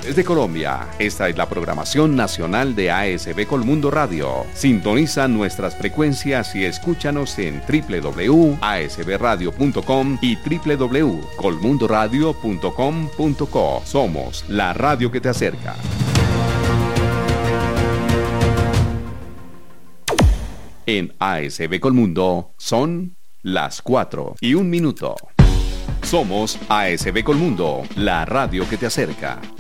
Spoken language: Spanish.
Desde Colombia, esta es la programación nacional de ASB Colmundo Radio. Sintoniza nuestras frecuencias y escúchanos en www.asbradio.com y www.colmundoradio.com.co. Somos la radio que te acerca. En ASB Colmundo son las 4:01. Somos ASB Colmundo, la radio que te acerca.